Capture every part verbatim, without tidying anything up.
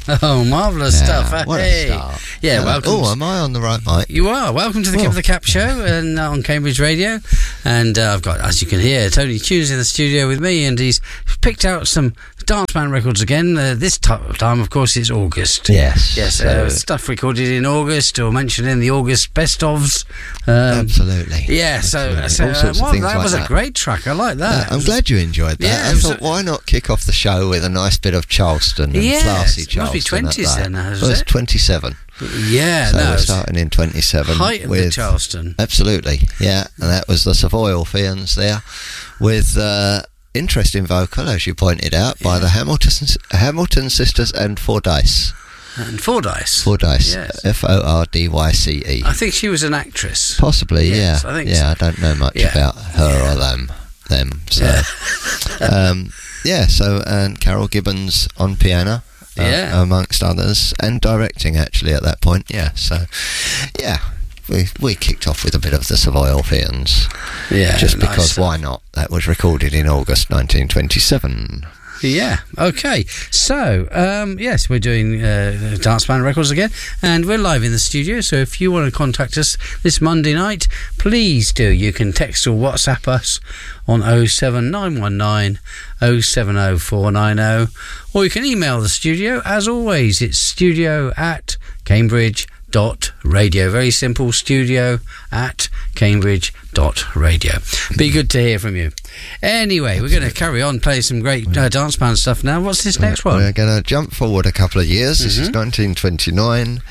Oh, marvellous Yeah, stuff. what Hey. a start. Yeah, Uh, welcome. Oh, am I on the right mic? You are. Welcome to the Oh. Give the Cap show and uh, on Cambridge Radio. And uh, I've got, as you can hear, Tony Tunes in the studio with me, and he's picked out some Dance Man records again. Uh, this t- time, of course, it's August. Yes. Yes, so- uh, stuff recorded in August or mentioned in the August best ofs. Um, Absolutely. Yeah, so, Absolutely. so All uh, sorts of well, things that like was a that. great track. I like Uh, that. I'm glad you enjoyed that. Yeah, I it was thought, a- why not kick off the show with a nice bit of Charleston and Yes, classy it must Charleston? be twenties at that. then, uh, is Well, it's it? twenty-seven. Yeah, so no, we're it's starting in twenty-seven. height of with, the Charleston. Absolutely, yeah. And that was the Savoy Orpheans there with uh, interesting vocal, as you pointed out, by Yeah. the Hamilton, Hamilton Sisters and Fordyce. And Fordyce. Fordyce, Yes. F O R D Y C E. I think she was an actress. Possibly, Yes, yeah. I think yeah, so. I don't know much Yeah. about her Yeah. or them. Them. So, Yeah. um, yeah. So, and Carol Gibbons on piano, uh, Yeah. amongst others, and directing actually at that point. Yeah. So, yeah, we we kicked off with a bit of the Savoy Orpheans, Yeah, just nice because stuff. why not? That was recorded in August nineteen twenty-seven. Yeah, okay. So, um, yes, we're doing uh, Dance Band Records again, and we're live in the studio, so if you want to contact us this Monday night, please do. You can text or WhatsApp us on oh seven nine one nine oh seven oh four nine oh, or you can email the studio. As always, it's studio at Cambridge dot radio. Very simple, studio at Cambridge dot radio. Be good to hear from you. Anyway, we're going to carry on playing some great uh, dance band stuff now. What's this next one? We're going to jump forward a couple of years. This is Mhm. nineteen twenty-nine,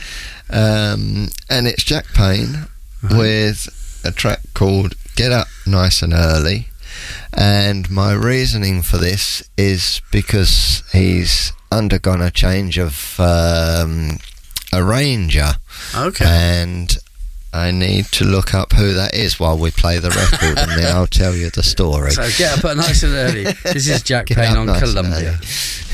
um, and it's Jack Payne Right. with a track called Get Up Nice and Early. And my reasoning for this is because he's undergone a change of um, arranger, Okay. and I need to look up who that is while we play the record, and then I'll tell you the story. So get up at nice and early. This is Jack Get Payne up on nice and Columbia. early.